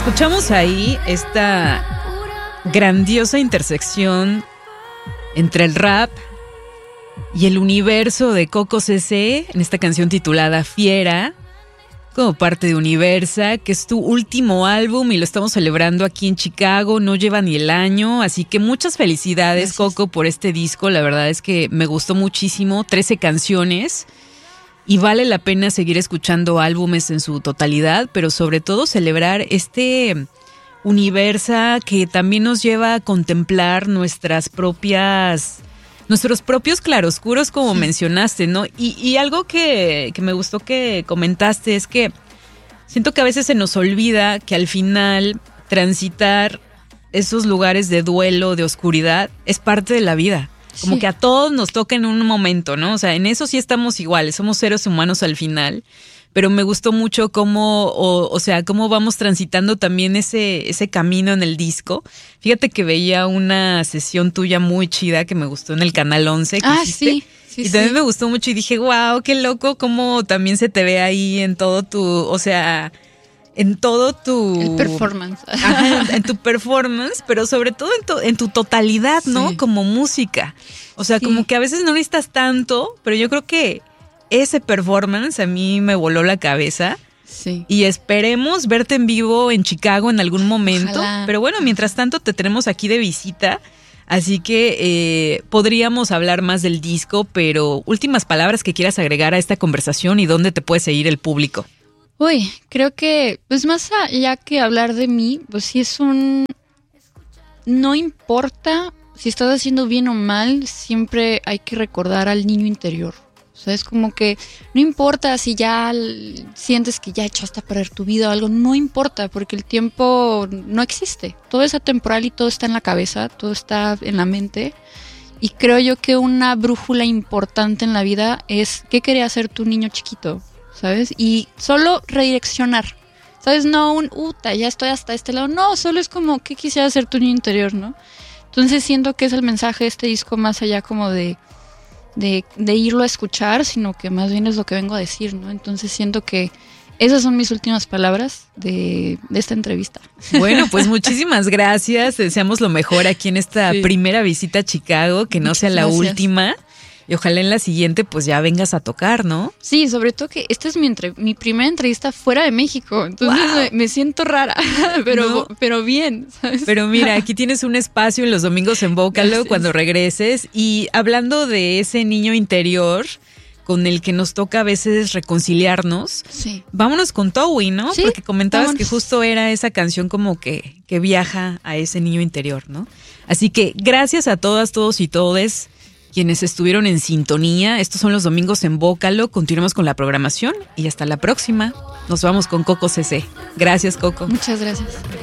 Escuchamos ahí esta grandiosa intersección entre el rap y el universo de Coco CC en esta canción titulada Fiera, como parte de Universa, que es tu último álbum y lo estamos celebrando aquí en Chicago, no lleva ni el año, así que muchas felicidades. Gracias. Coco, por este disco, la verdad es que me gustó muchísimo, 13 canciones y vale la pena seguir escuchando álbumes en su totalidad, pero sobre todo celebrar este Universa que también nos lleva a contemplar nuestros propios claroscuros, como mencionaste, ¿no? Y algo que me gustó que comentaste es que siento que a veces se nos olvida que al final transitar esos lugares de duelo, de oscuridad, es parte de la vida. Como que a todos nos toca en un momento, ¿no? O sea, en eso sí estamos iguales, somos seres humanos al final. Pero me gustó mucho cómo vamos transitando también ese camino en el disco. Fíjate que veía una sesión tuya muy chida que me gustó en el Canal 11. Sí. Y también me gustó mucho y dije, wow, qué loco cómo también se te ve ahí en todo tu, el performance. Ajá, en tu performance, pero sobre todo en tu totalidad, ¿no? Sí. Como música. O sea, como que a veces no necesitas tanto, pero yo creo que ese performance a mí me voló la cabeza. Sí. Y esperemos verte en vivo en Chicago en algún momento. Ojalá. Pero bueno, mientras tanto te tenemos aquí de visita. Así que podríamos hablar más del disco, pero últimas palabras que quieras agregar a esta conversación y dónde te puede seguir el público. Uy, creo que, pues más allá que hablar de mí, pues sí no importa si estás haciendo bien o mal, siempre hay que recordar al niño interior. O sea, es como que no importa si ya sientes que ya echaste a perder tu vida o algo, no importa, porque el tiempo no existe. Todo es atemporal y todo está en la cabeza, todo está en la mente. Y creo yo que una brújula importante en la vida es qué quería hacer tu niño chiquito, ¿sabes? Y solo redireccionar, ¿sabes? No ya estoy hasta este lado. No, solo es como qué quisiera hacer tu niño interior, ¿no? Entonces siento que es el mensaje de este disco más allá como de irlo a escuchar, sino que más bien es lo que vengo a decir, ¿no? Entonces siento que esas son mis últimas palabras de esta entrevista. Bueno, pues muchísimas gracias. Te deseamos lo mejor aquí en esta primera visita a Chicago, que no sea la última. Y ojalá en la siguiente pues ya vengas a tocar, ¿no? Sí, sobre todo que esta es mi primera entrevista fuera de México. Entonces me siento rara, pero bien, ¿sabes? Pero mira, aquí tienes un espacio en los domingos en Vocalo cuando regreses. Y hablando de ese niño interior con el que nos toca a veces reconciliarnos, vámonos con Towie, ¿no? Sí, porque comentabas que justo era esa canción como que viaja a ese niño interior, ¿no? Así que gracias a todas, todos y todes quienes estuvieron en sintonía. Estos son los domingos en Vocalo. Continuamos con la programación y hasta la próxima. Nos vamos con Coco CC. Gracias, Coco. Muchas gracias.